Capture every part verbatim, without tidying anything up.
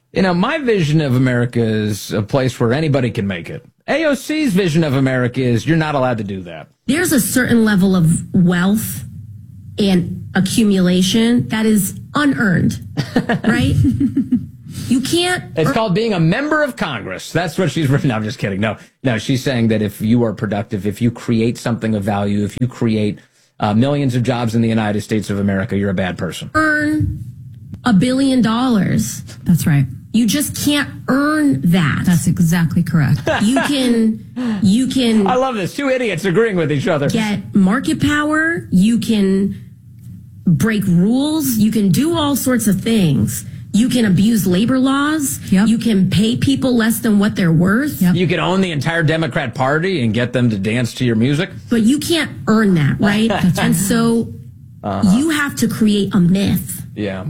You know, my vision of America is a place where anybody can make it. A O C's vision of America is you're not allowed to do that. There's a certain level of wealth and accumulation that is unearned, right? You can't. It's called being a member of Congress. That's what she's written. No, I'm just kidding. No, no, she's saying that if you are productive, if you create something of value, if you create uh, millions of jobs in the United States of America, you're a bad person. Earn a billion dollars. That's right. You just can't earn that. That's exactly correct. You can, you can. I love this. Two idiots agreeing with each other. Get market power. You can break rules. You can do all sorts of things. You can abuse labor laws. Yep. You can pay people less than what they're worth. Yep. You can own the entire Democrat Party and get them to dance to your music. But you can't earn that, right? And so uh-huh. you have to create a myth. Yeah.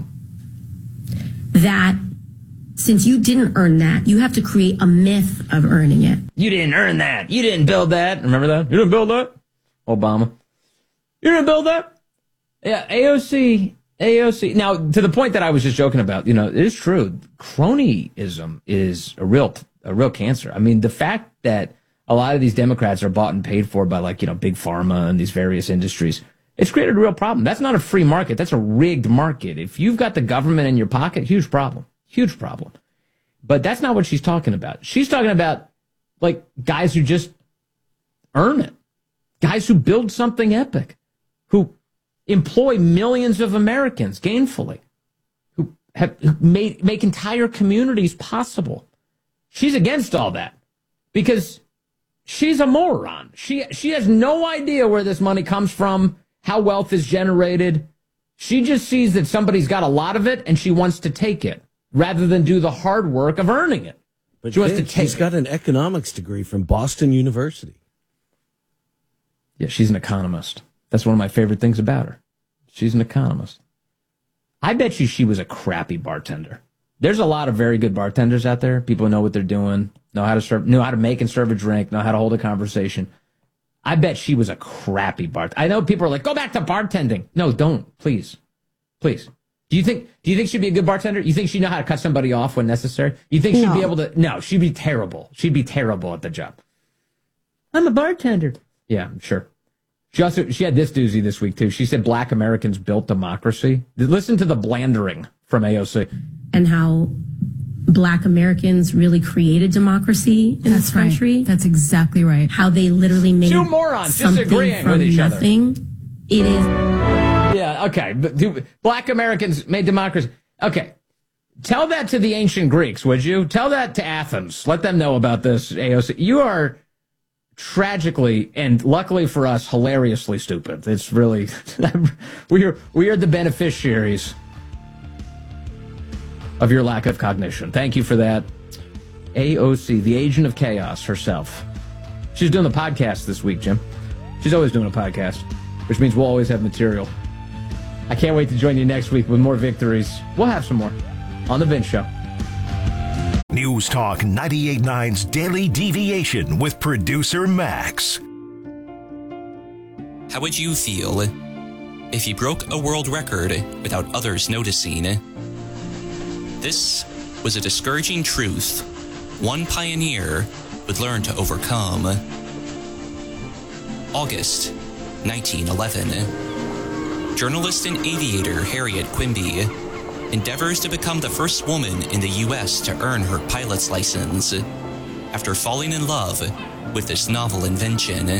That since you didn't earn that, you have to create a myth of earning it. You didn't earn that. You didn't build that. Remember that? You didn't build that? Obama. You didn't build that? Yeah, A O C. A O C. Now, to the point that I was just joking about, you know, it is true. Cronyism is a real, a real cancer. I mean, the fact that a lot of these Democrats are bought and paid for by, like, you know, big pharma and these various industries, it's created a real problem. That's not a free market. That's a rigged market. If you've got the government in your pocket, huge problem. Huge problem. But that's not what she's talking about. She's talking about, like, guys who just earn it. Guys who build something epic. Who employ millions of Americans gainfully. Who have who made, make entire communities possible. She's against all that. Because she's a moron. She she has no idea where this money comes from, how wealth is generated. She just sees that somebody's got a lot of it and she wants to take it, rather than do the hard work of earning it. But she wants Ben, to take she's got an economics degree from Boston University. Yeah, she's an economist. That's one of my favorite things about her. She's an economist. I bet you she was a crappy bartender. There's a lot of very good bartenders out there. People who know what they're doing, know how to serve, know how to make and serve a drink, know how to hold a conversation. I bet she was a crappy bartender. I know people are like, go back to bartending. No, don't. Please. Please. Do you think do you think she'd be a good bartender? You think she'd know how to cut somebody off when necessary? You think she'd No. be able to? No, she'd be terrible. She'd be terrible at the job. I'm a bartender. Yeah, sure. She also she had this doozy this week too. She said black Americans built democracy. Listen to the blandering from A O C. And how black Americans really created democracy in That's this country. Right. That's exactly right. How they literally made Two morons something disagreeing from with each other. nothing. It is. Yeah, okay. But do, black Americans made democracy. Okay. Tell that to the ancient Greeks, would you? Tell that to Athens. Let them know about this, A O C. You are tragically, and luckily for us, hilariously stupid. It's really, we are, we are the beneficiaries of your lack of cognition. Thank you for that. A O C, the agent of chaos herself. She's doing the podcast this week, Jim. She's always doing a podcast, which means we'll always have material. I can't wait to join you next week with more victories. We'll have some more on The Vince Show. News Talk ninety-eight point nine's Daily Deviation with producer Max. How would you feel if you broke a world record without others noticing? This was a discouraging truth one pioneer would learn to overcome. August nineteen eleven. Journalist and aviator Harriet Quimby endeavors to become the first woman in the U S to earn her pilot's license after falling in love with this novel invention.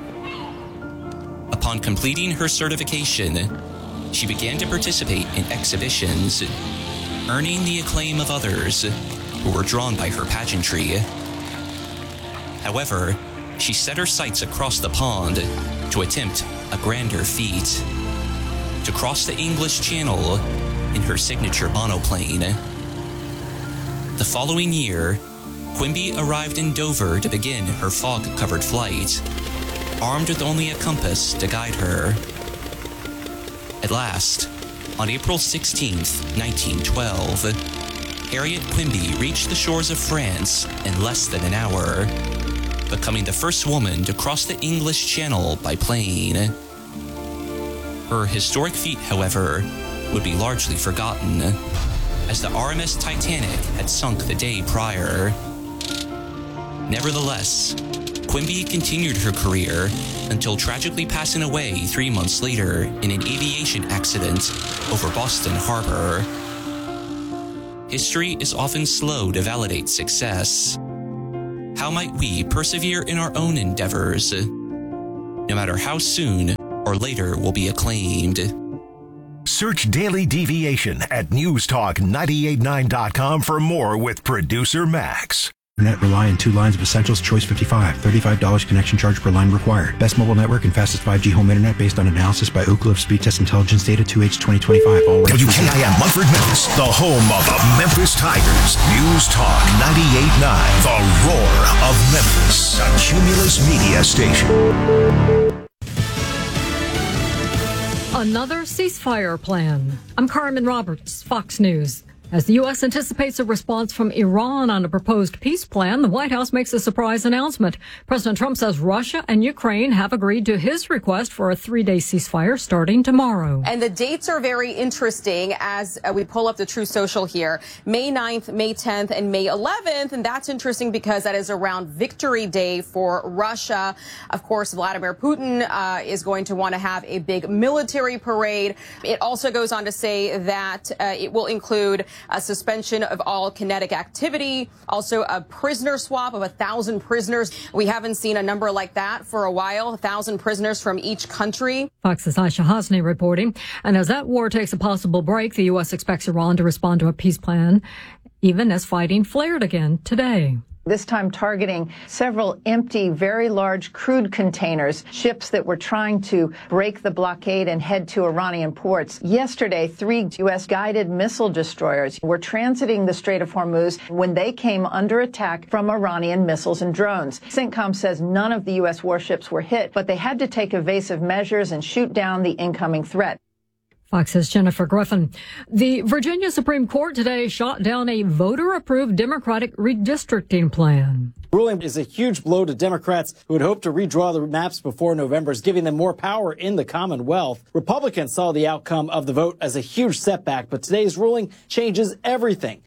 Upon completing her certification, she began to participate in exhibitions, earning the acclaim of others who were drawn by her pageantry. However, she set her sights across the pond to attempt a grander feat: to cross the English Channel in her signature monoplane. The following year, Quimby arrived in Dover to begin her fog-covered flight, armed with only a compass to guide her. At last, on April sixteenth, nineteen twelve, Harriet Quimby reached the shores of France in less than an hour, becoming the first woman to cross the English Channel by plane. Her historic feat, however, would be largely forgotten, as as the R M S Titanic had sunk the day prior. Nevertheless, Quimby continued her career until tragically passing away three months later in an aviation accident over Boston Harbor. History is often slow to validate success. How might we persevere in our own endeavors, no matter how soon or later we'll be acclaimed? Search Daily Deviation at news talk nine eight nine dot com for more with Producer Max. Internet rely on two lines of Essentials Choice fifty-five. thirty-five dollars connection charge per line required. Best mobile network and fastest five G home internet based on analysis by Oak Cliff Speed Test Intelligence Data two H twenty twenty-five. All W K I M Munford, Memphis, the home of the Memphis Tigers. News Talk ninety-eight point nine, the roar of Memphis. A Cumulus Media station. Another ceasefire plan. I'm Carmen Roberts, Fox News. As the U S anticipates a response from Iran on a proposed peace plan, the White House makes a surprise announcement. President Trump says Russia and Ukraine have agreed to his request for a three-day ceasefire starting tomorrow. And the dates are very interesting as uh, we pull up the True Social here. May ninth, May tenth, and May eleventh. And that's interesting because that is around Victory Day for Russia. Of course, Vladimir Putin uh, is going to want to have a big military parade. It also goes on to say that uh, it will include a suspension of all kinetic activity, also a prisoner swap of a thousand prisoners. We haven't seen a number like that for a while, a thousand prisoners from each country. Fox's Aisha Hasni reporting. And as that war takes a possible break, the U S expects Iran to respond to a peace plan, even as fighting flared again today. This time targeting several empty, very large crude containers, ships that were trying to break the blockade and head to Iranian ports. Yesterday, three U S guided missile destroyers were transiting the Strait of Hormuz when they came under attack from Iranian missiles and drones. CENTCOM says none of the U S warships were hit, but they had to take evasive measures and shoot down the incoming threat. Fox's Jennifer Griffin. The Virginia Supreme Court today shot down a voter-approved Democratic redistricting plan. The ruling is a huge blow to Democrats who had hoped to redraw the maps before November, giving them more power in the Commonwealth. Republicans saw the outcome of the vote as a huge setback, but today's ruling changes everything.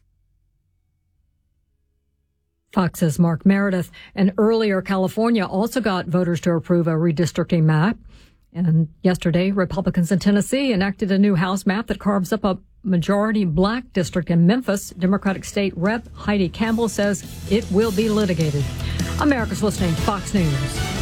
Fox's Mark Meredith. And earlier, California also got voters to approve a redistricting map. And yesterday, Republicans in Tennessee enacted a new House map that carves up a majority black district in Memphis. Democratic State Rep Heidi Campbell says it will be litigated. America's listening to Fox News.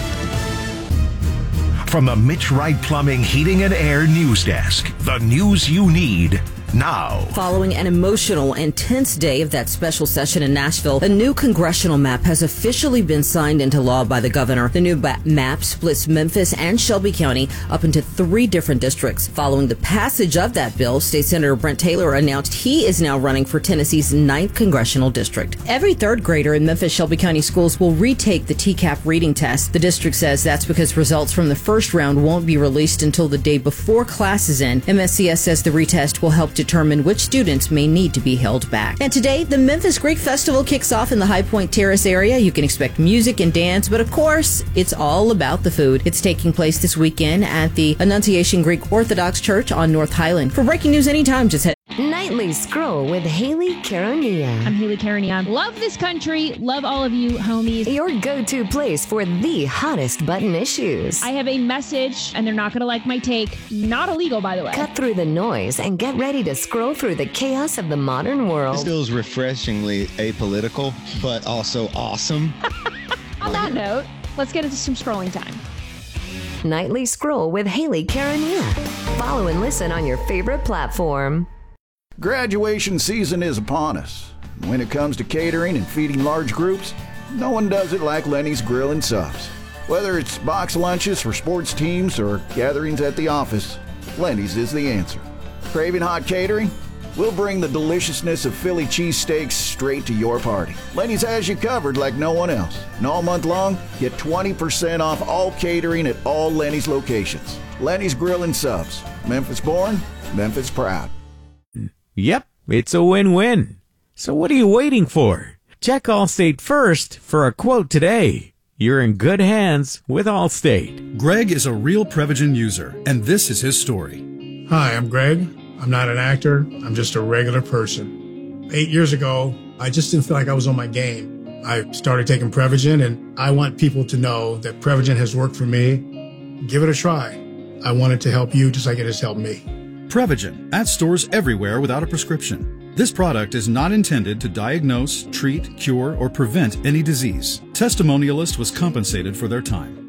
From the Mitch Wright Plumbing, Heating and Air News Desk, the news you need now. Following an emotional and tense day of that special session in Nashville, a new congressional map has officially been signed into law by the governor. The new ba- map splits Memphis and Shelby County up into three different districts. Following the passage of that bill, State Senator Brent Taylor announced he is now running for Tennessee's ninth congressional district. Every third grader in Memphis Shelby County schools will retake the T CAP reading test. The district says that's because results from the first round won't be released until the day before classes end. M S C S says the retest will help determine which students may need to be held back. And today, the Memphis Greek Festival kicks off in the High Point Terrace area. You can expect music and dance, but of course, it's all about the food. It's taking place this weekend at the Annunciation Greek Orthodox Church on North Highland. For breaking news anytime, just head Nightly Scroll with Haley Caronia. I'm Haley Caronia. Love this country. Love all of you, homies. Your go-to place for the hottest button issues. I have a message, and they're not going to like my take. Not illegal, by the way. Cut through the noise and get ready to scroll through the chaos of the modern world. This feels refreshingly apolitical, but also awesome. On that note, let's get into some scrolling time. Nightly Scroll with Haley Caronia. Follow and listen on your favorite platform. Graduation season is upon us. When it comes to catering and feeding large groups, no one does it like Lenny's Grill and Subs. Whether it's box lunches for sports teams or gatherings at the office, Lenny's is the answer. Craving hot catering? We'll bring the deliciousness of Philly cheesesteaks straight to your party. Lenny's has you covered like no one else. And all month long, get twenty percent off all catering at all Lenny's locations. Lenny's Grill and Subs. Memphis born, Memphis proud. Yep, it's a win-win. So what are you waiting for? Check Allstate first for a quote today. You're in good hands with Allstate. Greg is a real Prevagen user, and this is his story. Hi, I'm Greg. I'm not an actor. I'm just a regular person. Eight years ago, I just didn't feel like I was on my game. I started taking Prevagen, and I want people to know that Prevagen has worked for me. Give it a try. I want it to help you just like it has helped me. Prevagen, at stores everywhere without a prescription. This product is not intended to diagnose, treat, cure, or prevent any disease. Testimonialist was compensated for their time.